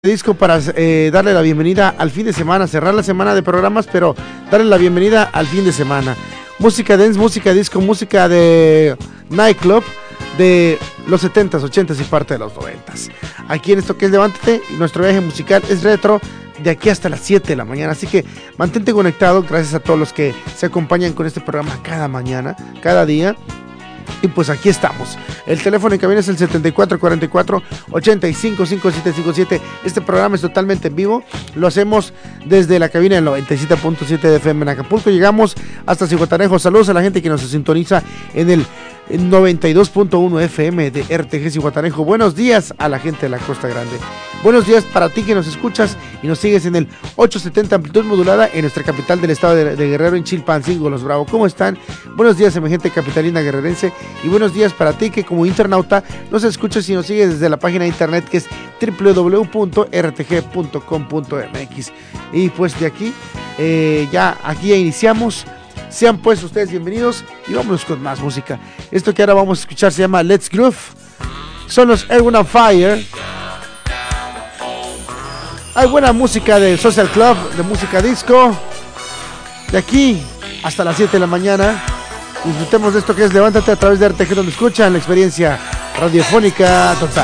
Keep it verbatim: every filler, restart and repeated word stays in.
Disco para eh, darle la bienvenida al fin de semana, cerrar la semana de programas, pero darle la bienvenida al fin de semana. Música dance, música disco, música de nightclub de los setentas, ochentas y parte de los noventas. Aquí en esto que es Levántate, nuestro viaje musical es retro de aquí hasta las siete de la mañana, así que mantente conectado. Gracias a todos los que se acompañan con este programa cada mañana, cada día. Y pues aquí estamos. El teléfono en cabina es el setenta y cuatro cuarenta y cuatro ochenta y cinco cincuenta y siete cincuenta y siete. Este programa es totalmente en vivo. Lo hacemos desde la cabina del noventa y siete punto siete de F M en Acapulco. Llegamos hasta Zihuatanejo. Saludos a la gente que nos sintoniza en el noventa y dos punto uno F M de R T G Zihuatanejo. Buenos días a la gente de la Costa Grande. Buenos días para ti que nos escuchas y nos sigues en el ochocientos setenta amplitud modulada en nuestra capital del estado de, de Guerrero, en Chilpancingo, Los Bravo. ¿Cómo están? Buenos días a mi gente capitalina guerrerense y buenos días para ti que como internauta nos escuchas y nos sigues desde la página de internet que es doble u doble u doble u punto r t g punto com punto m x. Y pues de aquí, eh, ya aquí ya iniciamos. Sean pues ustedes bienvenidos y vámonos con más música. Esto que ahora vamos a escuchar se llama Let's Groove. Son los Air One Fire. Hay buena música de Social Club, de música disco. De aquí hasta las siete de la mañana. Disfrutemos de esto que es Levántate a través de R T G, donde escuchan la experiencia radiofónica total.